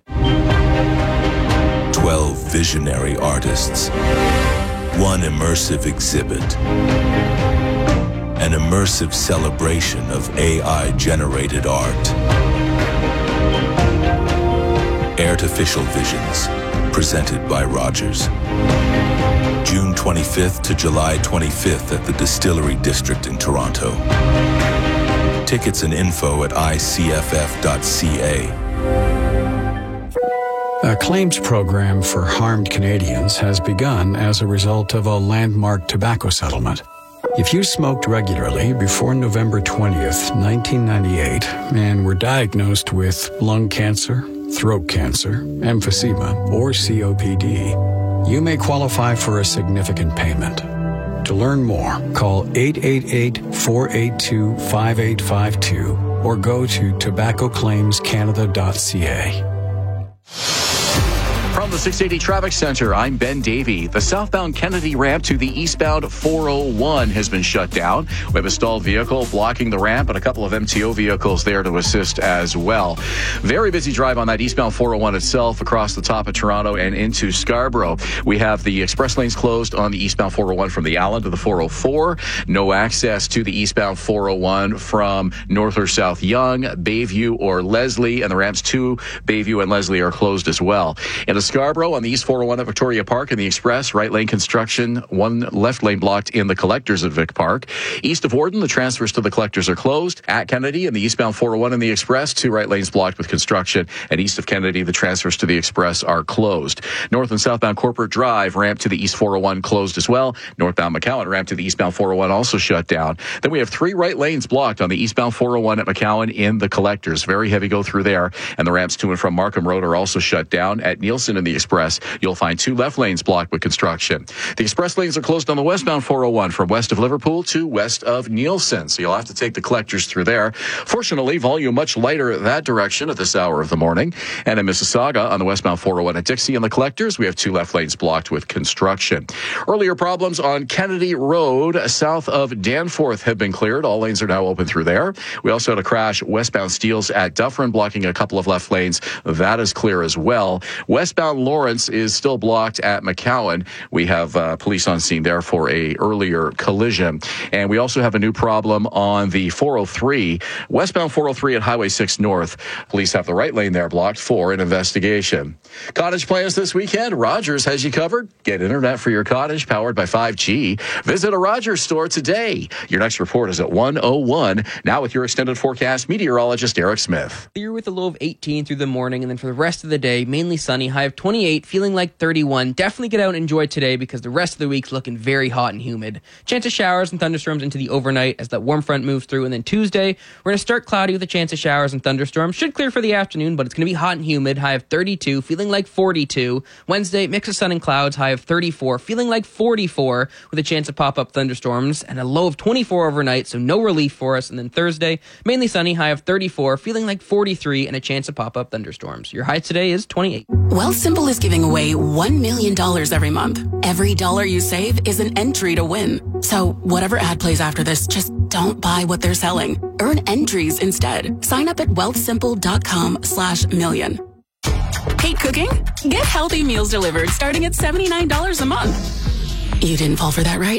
Twelve visionary artists, one immersive exhibit, an immersive celebration of A I-generated art. Artificial Visions, presented by Rogers. June twenty-fifth to July twenty-fifth at the Distillery District in Toronto. Tickets and info at I C F F dot C A. A claims program for harmed Canadians has begun as a result of a landmark tobacco settlement. If you smoked regularly before November twentieth, nineteen ninety-eight, and were diagnosed with lung cancer, throat cancer, emphysema, or C O P D, you may qualify for a significant payment. To learn more, call eight eight eight, four eight two, five eight five two or go to tobacco claims canada dot C A. From the six eighty Traffic Center, I'm Ben Davey. The southbound Kennedy ramp to the eastbound four oh one has been shut down. We have a stalled vehicle blocking the ramp and a couple of M T O vehicles there to assist as well. Very busy drive on that eastbound four oh one itself across the top of Toronto and into Scarborough. We have the express lanes closed on the eastbound four oh one from the Allen to the four oh four. No access to the eastbound four oh one from North or South Yonge, Bayview, or Leslie, and the ramps to Bayview and Leslie are closed as well. And a Scarborough on the East four oh one at Victoria Park and the Express, right lane construction, one left lane blocked in the Collectors at Vic Park. East of Warden, the transfers to the Collectors are closed. At Kennedy and the eastbound four oh one and the Express, two right lanes blocked with construction. And east of Kennedy, the transfers to the Express are closed. North and southbound Corporate Drive, ramp to the East four oh one closed as well. Northbound McCowan, ramp to the eastbound four oh one also shut down. Then we have three right lanes blocked on the eastbound four oh one at McCowan in the Collectors. Very heavy go through there. And the ramps to and from Markham Road are also shut down. At Nielsen and the Express, you'll find two left lanes blocked with construction. The express lanes are closed on the westbound four oh one from west of Liverpool to west of Nielsen, so you'll have to take the Collectors through there. Fortunately, volume much lighter that direction at this hour of the morning. And in Mississauga on the westbound four oh one at Dixie and the Collectors, we have two left lanes blocked with construction. Earlier problems on Kennedy Road south of Danforth have been cleared. All lanes are now open through there. We also had a crash westbound Steeles at Dufferin, blocking a couple of left lanes. That is clear as well. Westbound Lawrence is still blocked at McCowan. We have uh, police on scene there for a earlier collision. And we also have a new problem on the four oh three, westbound four oh three at Highway six North. Police have the right lane there blocked for an investigation. Cottage plans this weekend? Rogers has you covered. Get internet for your cottage powered by five G. Visit a Rogers store today. Your next report is at one oh one. Now with your extended forecast, meteorologist Eric Smith. Clear with a low of eighteen through the morning, and then for the rest of the day, mainly sunny, high of twenty-eight, feeling like thirty-one. Definitely get out and enjoy today because the rest of the week's looking very hot and humid. Chance of showers and thunderstorms into the overnight as that warm front moves through. And then Tuesday, we're going to start cloudy with a chance of showers and thunderstorms. Should clear for the afternoon, but it's going to be hot and humid. High of thirty-two, feeling like forty-two. Wednesday, mix of sun and clouds. High of thirty-four, feeling like forty-four with a chance of pop-up thunderstorms. And a low of twenty-four overnight, so no relief for us. And then Thursday, mainly sunny. High of thirty-four, feeling like forty-three and a chance of pop-up thunderstorms. Your high today is twenty-eight. Wealthsimple is giving away one million dollars every month. Every dollar you save is an entry to win. So whatever ad plays after this, just don't buy what they're selling. Earn entries instead. Sign up at wealthsimple.com slash million. Hate cooking? Get healthy meals delivered starting at seventy-nine dollars a month. You didn't fall for that, right?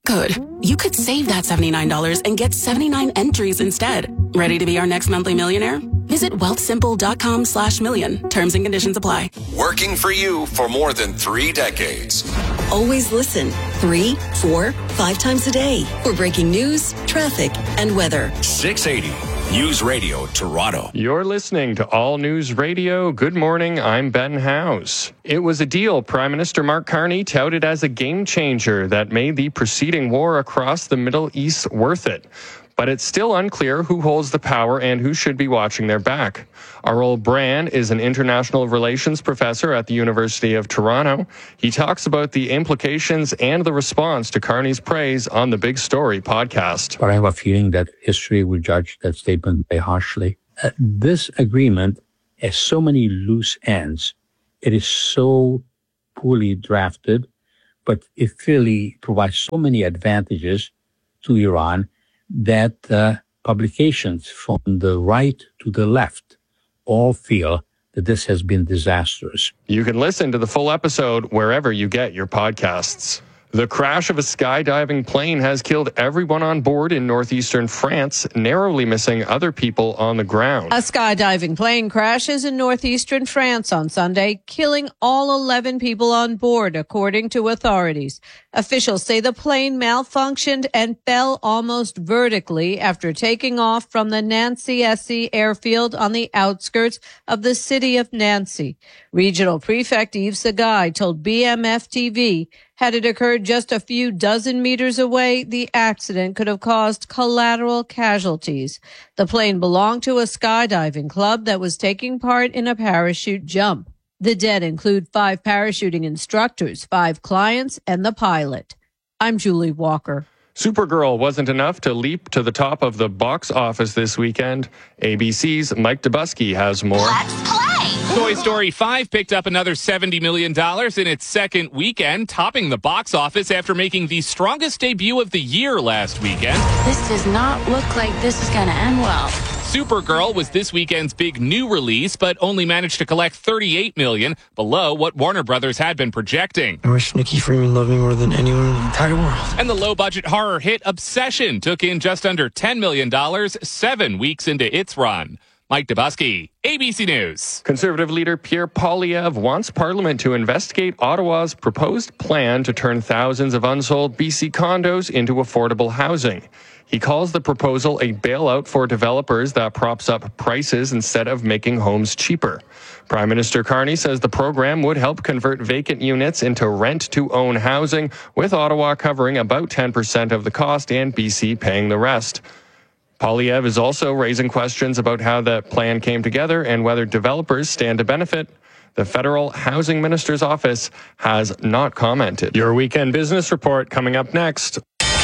Good. You could save that seventy-nine dollars and get seventy-nine entries instead. Ready to be our next monthly millionaire? Visit wealthsimple.com slash million. Terms and conditions apply. Working for you for more than three decades. Always listen three, four, five times a day for breaking news, traffic, and weather. six eighty News Radio Toronto. You're listening to All News Radio. Good morning, I'm Ben House. It was a deal Prime Minister Mark Carney touted as a game changer that made the preceding war across the Middle East worth it. But it's still unclear who holds the power and who should be watching their back. Arul Brand is an international relations professor at the University of Toronto. He talks about the implications and the response to Carney's praise on the Big Story podcast. But I have a feeling that history will judge that statement very harshly. Uh, this agreement has so many loose ends. It is so poorly drafted, but it clearly provides so many advantages to Iran that uh, publications from the right to the left all feel that this has been disastrous. You can listen to the full episode wherever you get your podcasts. The crash of a skydiving plane has killed everyone on board in northeastern France, narrowly missing other people on the ground. A skydiving plane crashes in northeastern France on Sunday, killing all eleven people on board, according to authorities. Officials say the plane malfunctioned and fell almost vertically after taking off from the Nancy-Essy airfield on the outskirts of the city of Nancy. Regional Prefect Yves Sagai told B M F T V had it occurred just a few dozen meters away, the accident could have caused collateral casualties. The plane belonged to a skydiving club that was taking part in a parachute jump. The dead include five parachuting instructors, five clients, and the pilot. I'm Julie Walker. Supergirl wasn't enough to leap to the top of the box office this weekend. A B C's Mike Dubusky has more. Let's play! Toy Story five picked up another seventy million dollars in its second weekend, topping the box office after making the strongest debut of the year last weekend. This does not look like this is going to end well. Supergirl was this weekend's big new release, but only managed to collect thirty-eight million dollars, below what Warner Brothers had been projecting. I wish Nikki Freeman loved me more than anyone in the entire world. And the low-budget horror hit Obsession took in just under ten million dollars, seven weeks into its run. Mike Dubusky, A B C News. Conservative leader Pierre Poilievre wants Parliament to investigate Ottawa's proposed plan to turn thousands of unsold B C condos into affordable housing. He calls the proposal a bailout for developers that props up prices instead of making homes cheaper. Prime Minister Carney says the program would help convert vacant units into rent-to-own housing, with Ottawa covering about ten percent of the cost and B C paying the rest. Poilievre is also raising questions about how the plan came together and whether developers stand to benefit. The federal housing minister's office has not commented. Your weekend business report coming up next.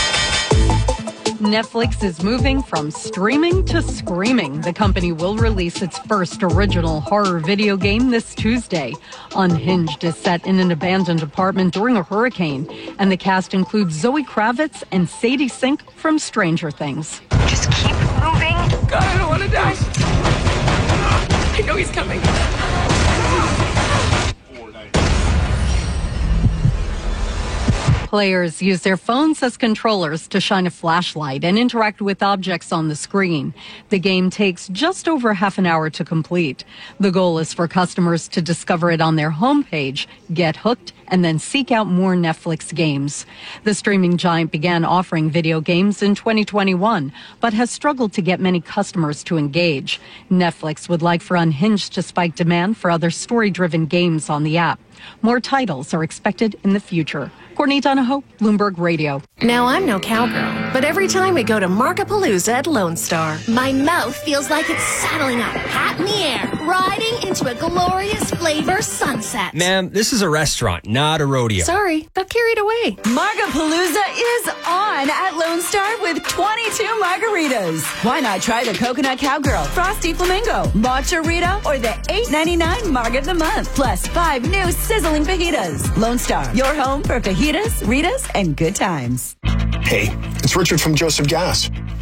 Netflix is moving from streaming to screaming. The company will release its first original horror video game this Tuesday. Unhinged is set in an abandoned apartment during a hurricane, and the cast includes Zoe Kravitz and Sadie Sink from Stranger Things. Just keep moving. God, I don't want to die. I know he's coming. Players use their phones as controllers to shine a flashlight and interact with objects on the screen. The game takes just over half an hour to complete. The goal is for customers to discover it on their homepage, get hooked, and then seek out more Netflix games. The streaming giant began offering video games in twenty twenty-one, but has struggled to get many customers to engage. Netflix would like for Unhinged to spike demand for other story-driven games on the app. More titles are expected in the future. Courtney Donahoe, Bloomberg Radio. Now, I'm no cowgirl, but every time we go to Markapalooza at Lone Star, my mouth feels like it's saddling up, hat in the air, riding into a glorious flavor sunset. Ma'am, this is a restaurant, not a rodeo. Sorry, got carried away. Markapalooza is on at Lone Star with twenty-two margaritas. Why not try the Coconut Cowgirl, Frosty Flamingo, Matcha Rita, or the eight ninety-nine Marg of the Month, plus five new sizzling fajitas. Lone Star, your home for fajitas, Ritas, and good times. Hey, it's Richard from Joseph Gas.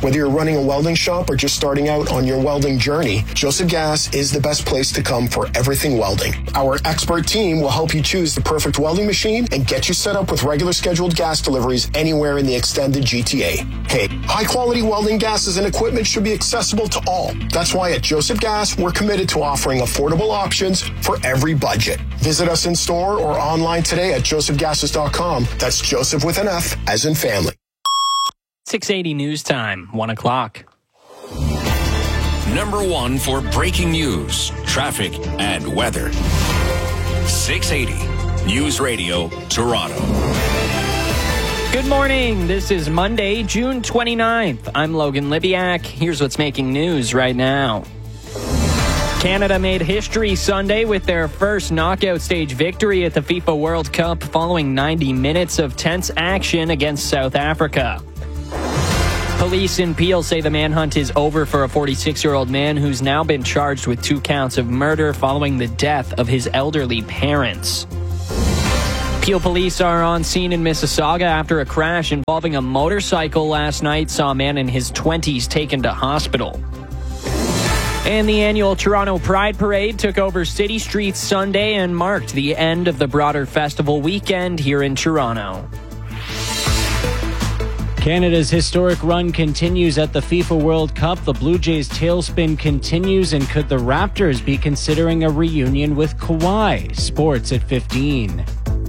Whether you're running a welding shop or just starting out on your welding journey, Joseph Gas is the best place to come for everything welding. Our expert team will help you choose the perfect welding machine and get you set up with regular scheduled gas deliveries anywhere in the extended G T A. Hey, high-quality welding gases and equipment should be accessible to all. That's why at Joseph Gas, we're committed to offering affordable options for every budget. Visit us in store or online today at joseph gases dot com. That's Joseph with an F, as in family. six eighty News Time, one o'clock. Number one for breaking news, traffic, and weather. six eighty News Radio, Toronto. Good morning. This is Monday, June twenty-ninth. I'm Logan Libiak. Here's what's making news right now. Canada made history Sunday with their first knockout stage victory at the FIFA World Cup following ninety minutes of tense action against South Africa. Police in Peel say the manhunt is over for a forty-six-year-old man who's now been charged with two counts of murder following the death of his elderly parents. Peel police are on scene in Mississauga after a crash involving a motorcycle last night saw a man in his twenties taken to hospital. And the annual Toronto Pride Parade took over city streets Sunday and marked the end of the broader festival weekend here in Toronto. Canada's historic run continues at the FIFA World Cup. The Blue Jays' tailspin continues, and could the Raptors be considering a reunion with Kawhi? Sports at fifteen.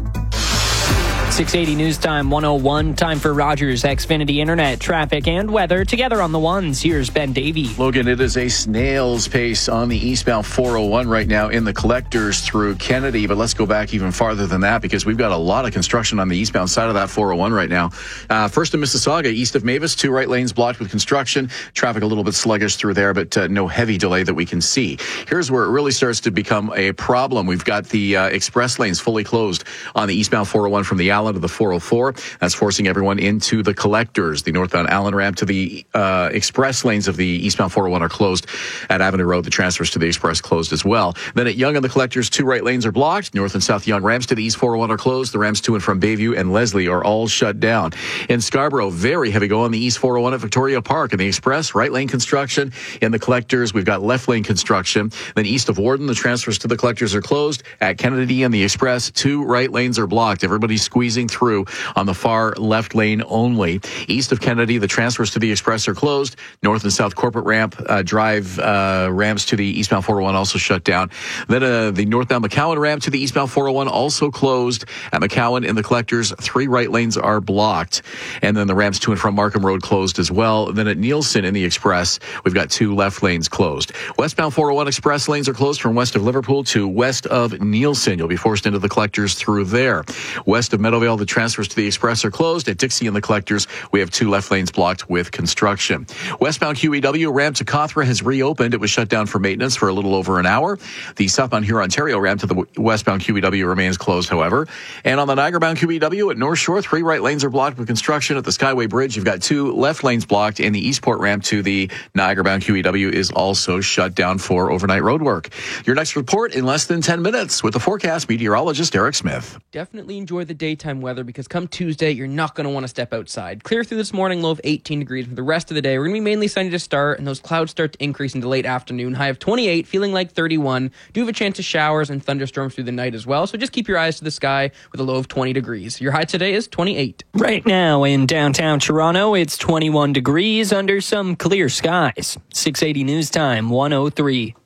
six eighty News Time, one oh one. Time for Rogers Xfinity Internet, traffic, and weather. Together on the ones, here's Ben Davey. Logan, it is a snail's pace on the eastbound four oh one right now in the collectors through Kennedy. But let's go back even farther than that because we've got a lot of construction on the eastbound side of that four oh one right now. Uh, first in Mississauga, east of Mavis, two right lanes blocked with construction. Traffic a little bit sluggish through there, but uh, no heavy delay that we can see. Here's where it really starts to become a problem. We've got the uh, express lanes fully closed on the eastbound four oh one from the Allen to the four oh four. That's forcing everyone into the collectors. The northbound Allen ramp to the uh, express lanes of the eastbound four oh one are closed. At Avenue Road, the transfers to the express closed as well. Then at Yonge and the collectors, two right lanes are blocked. North and south Yonge ramps to the east four oh one are closed. The ramps to and from Bayview and Leslie are all shut down. In Scarborough, very heavy go on the east four oh one at Victoria Park. In the express, right lane construction. In the collectors, we've got left lane construction. Then east of Warden, the transfers to the collectors are closed. At Kennedy and the express, two right lanes are blocked. Everybody's squeezing through on the far left lane only. East of Kennedy, the transfers to the express are closed. North and south corporate ramp uh, drive uh, ramps to the eastbound four oh one also shut down. Then uh, the northbound McCowan ramp to the eastbound four oh one also closed. At McCowan in the collectors, three right lanes are blocked. And then the ramps to and from Markham Road closed as well. Then at Nielsen in the express, we've got two left lanes closed. Westbound four oh one express lanes are closed from west of Liverpool to west of Nielsen. You'll be forced into the collectors through there. West of Meadowvale, the transfers to the express are closed. At Dixie and the collectors, we have two left lanes blocked with construction. Westbound Q E W ramp to Cawthra has reopened. It was shut down for maintenance for a little over an hour. The southbound Huron-Ontario ramp to the westbound Q E W remains closed, however. And on the Niagara-bound Q E W at North Shore, three right lanes are blocked with construction. At the Skyway Bridge, you've got two left lanes blocked, and the Eastport ramp to the Niagara-bound Q E W is also shut down for overnight road work. Your next report in less than ten minutes with the forecast meteorologist Eric Smith. Definitely enjoy the daytime weather because come Tuesday, you're not going to want to step outside. Clear through this morning, low of eighteen degrees. For the rest of the day, we're going to be mainly sunny to start, and those clouds start to increase into late afternoon. High of twenty-eight, feeling like thirty-one. Do have a chance of showers and thunderstorms through the night as well, so just keep your eyes to the sky with a low of twenty degrees. Your high today is twenty-eight. Right now in downtown Toronto, it's twenty-one degrees under some clear skies. six eighty News Time, one oh three.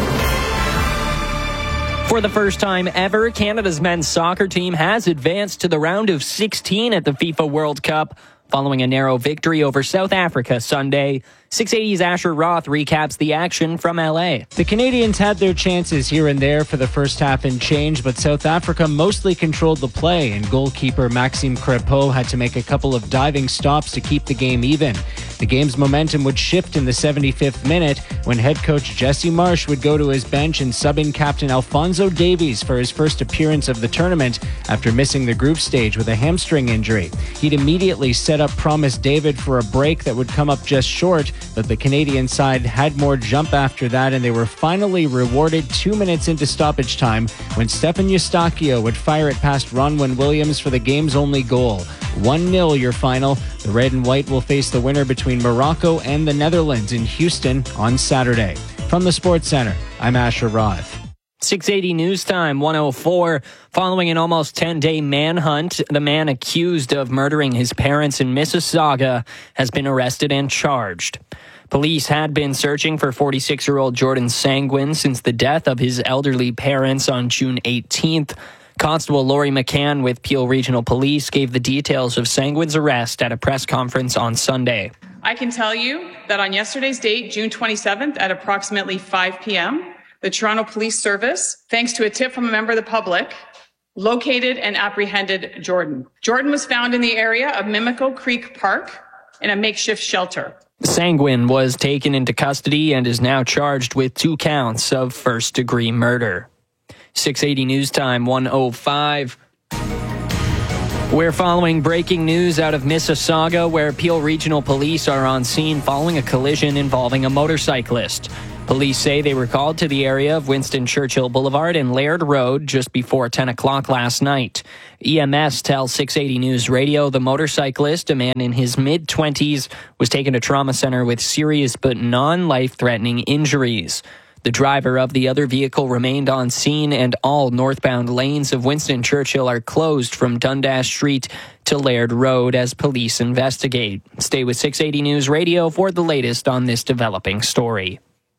For the first time ever, Canada's men's soccer team has advanced to the round of sixteen at the FIFA World Cup, following a narrow victory over South Africa Sunday. six eighty's Asher Roth recaps the action from L A. The Canadians had their chances here and there for the first half and change, but South Africa mostly controlled the play, and goalkeeper Maxime Crepeau had to make a couple of diving stops to keep the game even. The game's momentum would shift in the seventy-fifth minute when head coach Jesse Marsh would go to his bench and sub in captain Alphonso Davies for his first appearance of the tournament after missing the group stage with a hamstring injury. He'd immediately set up Promise David for a break that would come up just short, but the Canadian side had more jump after that, and they were finally rewarded two minutes into stoppage time when Stefan Eustachio would fire it past Ronwen Williams for the game's only goal. one nil your final. The red and white will face the winner between Morocco and the Netherlands in Houston on Saturday. From the Sports Center, I'm Asher Roth. six eighty News Time, one oh four. Following an almost ten-day manhunt, the man accused of murdering his parents in Mississauga has been arrested and charged. Police had been searching for forty-six-year-old Jordan Sanguin since the death of his elderly parents on June eighteenth. Constable Laurie McCann with Peel Regional Police gave the details of Sanguin's arrest at a press conference on Sunday. I can tell you that on yesterday's date, June twenty-seventh, at approximately five p.m., the Toronto Police Service, thanks to a tip from a member of the public, located and apprehended Jordan. Jordan was found in the area of Mimico Creek Park in a makeshift shelter. Sanguin was taken into custody and is now charged with two counts of first-degree murder. six eighty News Time, one oh five. We're following breaking news out of Mississauga, where Peel Regional Police are on scene following a collision involving a motorcyclist. Police say they were called to the area of Winston Churchill Boulevard and Laird Road just before ten o'clock last night. E M S tells six eighty News Radio the motorcyclist, a man in his mid-twenties, was taken to trauma center with serious but non-life-threatening injuries. The driver of the other vehicle remained on scene, and all northbound lanes of Winston Churchill are closed from Dundas Street to Laird Road as police investigate. Stay with six eighty News Radio for the latest on this developing story.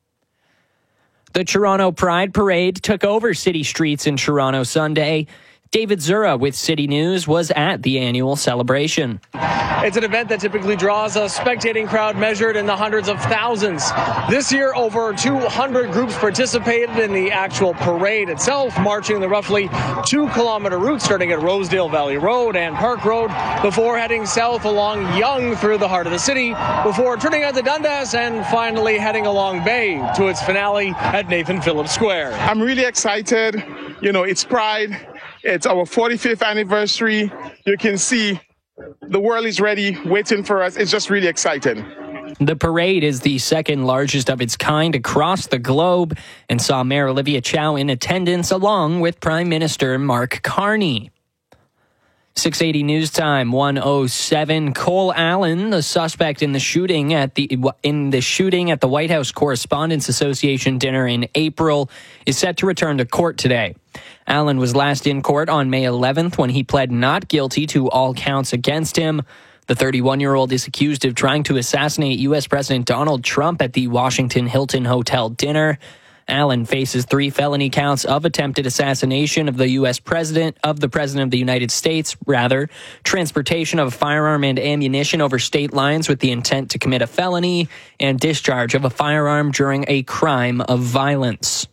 The Toronto Pride Parade took over city streets in Toronto Sunday. David Zura with City News was at the annual celebration. It's an event that typically draws a spectating crowd measured in the hundreds of thousands. This year, over two hundred groups participated in the actual parade itself, marching the roughly two-kilometer route starting at Rosedale Valley Road and Park Road before heading south along Yonge through the heart of the city, before turning out to Dundas and finally heading along Bay to its finale at Nathan Phillips Square. I'm really excited. You know, it's Pride. It's our forty-fifth anniversary. You can see the world is ready, waiting for us. It's just really exciting. The parade is the second largest of its kind across the globe and saw Mayor Olivia Chow in attendance along with Prime Minister Mark Carney. six eighty News Time, one oh seven. Cole Allen, the suspect in the shooting at the in the shooting at the White House Correspondents Association dinner in April, is set to return to court today. Allen was last in court on May eleventh when he pled not guilty to all counts against him. The thirty-one-year-old is accused of trying to assassinate U S President Donald Trump at the Washington Hilton Hotel dinner. Allen faces three felony counts of attempted assassination of the U S president, of the president of the United States, rather, transportation of a firearm and ammunition over state lines with the intent to commit a felony, and discharge of a firearm during a crime of violence.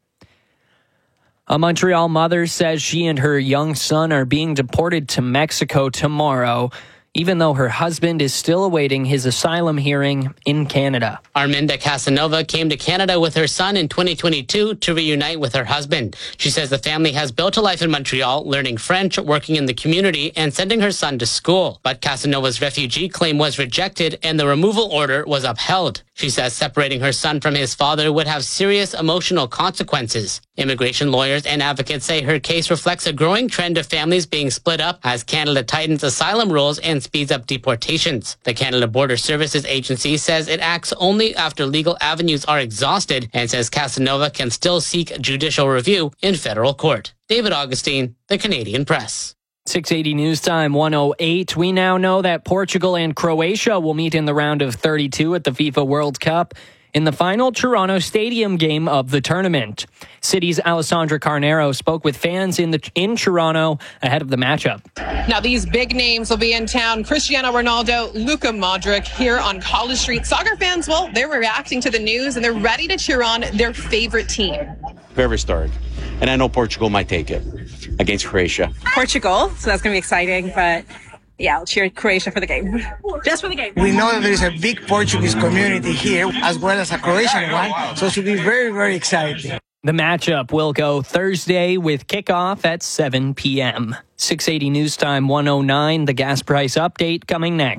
A Montreal mother says she and her young son are being deported to Mexico tomorrow, even though her husband is still awaiting his asylum hearing in Canada. Arminda Casanova came to Canada with her son in twenty twenty-two to reunite with her husband. She says the family has built a life in Montreal, learning French, working in the community, and sending her son to school. But Casanova's refugee claim was rejected and the removal order was upheld. She says separating her son from his father would have serious emotional consequences. Immigration lawyers and advocates say her case reflects a growing trend of families being split up as Canada tightens asylum rules and speeds up deportations. The Canada Border Services Agency says it acts only after legal avenues are exhausted and says Casanova can still seek judicial review in federal court. David Augustine, The Canadian Press. six eighty News Time, one oh eight. We now know that Portugal and Croatia will meet in the round of thirty-two at the FIFA World Cup in the final Toronto Stadium game of the tournament. City's Alessandra Carnero spoke with fans in the in Toronto ahead of the matchup. Now, these big names will be in town. Cristiano Ronaldo, Luka Modric here on College Street. Soccer fans, well, they're reacting to the news and they're ready to cheer on their favorite team. Very historic. And I know Portugal might take it against Croatia. Portugal, so that's going to be exciting, but yeah, I'll cheer Croatia for the game. Just for the game. We know that there is a big Portuguese community here, as well as a Croatian one, so it should be very, very exciting. The matchup will go Thursday with kickoff at seven p.m. six eighty News Time, one oh nine. The gas price update coming next.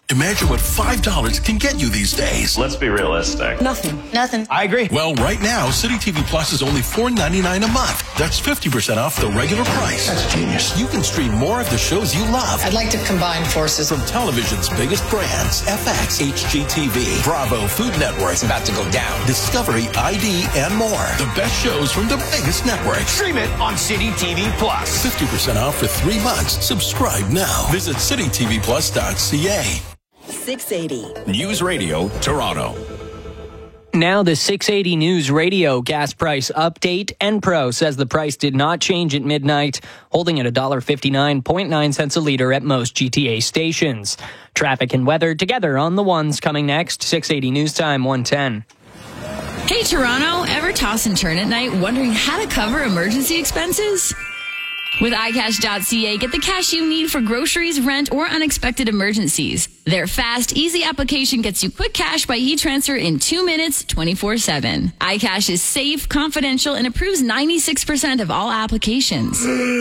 Imagine what five dollars can get you these days. Let's be realistic. Nothing. Nothing. I agree. Well, right now, City T V Plus is only four ninety-nine a month. That's fifty percent off the regular price. That's genius. You can stream more of the shows you love. I'd like to combine forces. From television's biggest brands, F X, H G T V, Bravo, Food Network. It's about to go down. Discovery, I D, and more. The best shows from the biggest networks. Stream it on City T V Plus. fifty percent off for three months. Subscribe now. Visit city t v plus dot c a. six eighty. News Radio, Toronto. Now the six eighty News Radio gas price update. Enpro says the price did not change at midnight, holding at one dollar fifty-nine and nine cents a litre at most G T A stations. Traffic and weather together on the ones coming next. six eighty News Time, one ten. Hey Toronto, ever toss and turn at night wondering how to cover emergency expenses? With i cash dot c a, get the cash you need for groceries, rent, or unexpected emergencies. Their fast, easy application gets you quick cash by e-transfer in two minutes, twenty-four seven. iCash is safe, confidential, and approves ninety-six percent of all applications.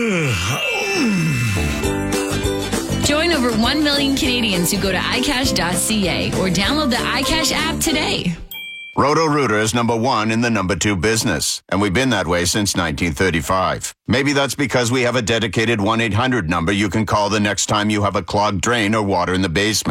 Join over one million Canadians who go to i cash dot c a or download the iCash app today. Roto-Rooter is number one in the number two business, and we've been that way since nineteen thirty-five. Maybe that's because we have a dedicated one eight hundred number you can call the next time you have a clogged drain or water in the basement.